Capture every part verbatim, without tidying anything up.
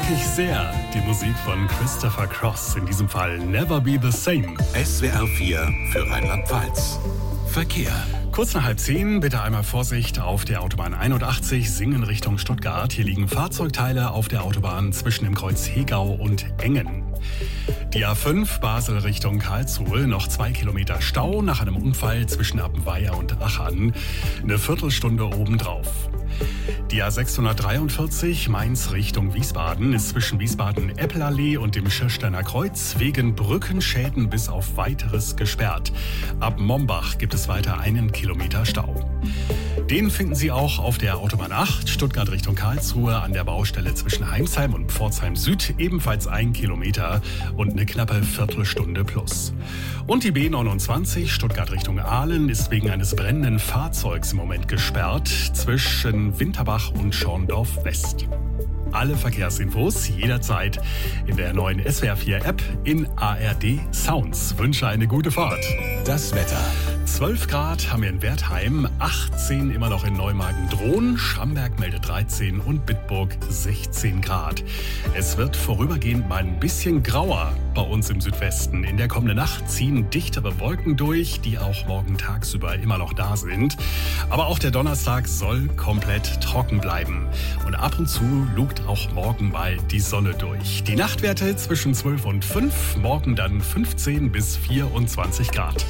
ich sehr. Die Musik von Christopher Cross, in diesem Fall Never Be the Same. S W R vier für Rheinland-Pfalz. Verkehr. Kurz nach halb zehn, bitte einmal Vorsicht auf der Autobahn einundachtzig, Singen Richtung Stuttgart. Hier liegen Fahrzeugteile auf der Autobahn zwischen dem Kreuz Hegau und Engen. Die A fünf Basel Richtung Karlsruhe, noch zwei Kilometer Stau nach einem Unfall zwischen Appenweier und Achern. Eine Viertelstunde obendrauf. Die A sechshundertdreiundvierzig Mainz Richtung Wiesbaden ist zwischen Wiesbaden-Eppelallee und dem Schirsteiner Kreuz wegen Brückenschäden bis auf Weiteres gesperrt. Ab Mombach gibt es weiter einen Kilometer Stau. Den finden Sie auch auf der Autobahn acht, Stuttgart Richtung Karlsruhe, an der Baustelle zwischen Heimsheim und Pforzheim Süd, ebenfalls ein Kilometer und eine knappe Viertelstunde plus. Und die B neunundzwanzig, Stuttgart Richtung Aalen, ist wegen eines brennenden Fahrzeugs im Moment gesperrt, zwischen Winterbach und Schorndorf West. Alle Verkehrsinfos jederzeit in der neuen S W R vier App in A R D Sounds. Wünsche eine gute Fahrt. Das Wetter. zwölf Grad haben wir in Wertheim, achtzehn immer noch in Neumagen-Drohn, Schramberg meldet dreizehn und Bitburg sechzehn Grad. Es wird vorübergehend mal ein bisschen grauer bei uns im Südwesten. In der kommenden Nacht ziehen dichtere Wolken durch, die auch morgen tagsüber immer noch da sind. Aber auch der Donnerstag soll komplett trocken bleiben. Und ab und zu lugt auch morgen mal die Sonne durch. Die Nachtwerte zwischen zwölf und fünf, morgen dann fünfzehn bis vierundzwanzig Grad.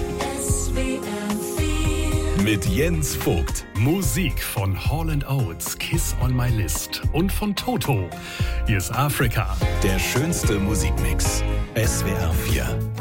Mit Jens Vogt. Musik von Hall and Oates, Kiss on My List und von Toto. Hier ist Afrika. Der schönste Musikmix. S W R vier.